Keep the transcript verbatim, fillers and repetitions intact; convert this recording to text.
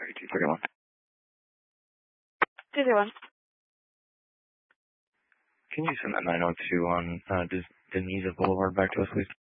two thirty-one. two thirty-one. Can you send that nine oh two on uh, Des- Denise Boulevard back to us, please?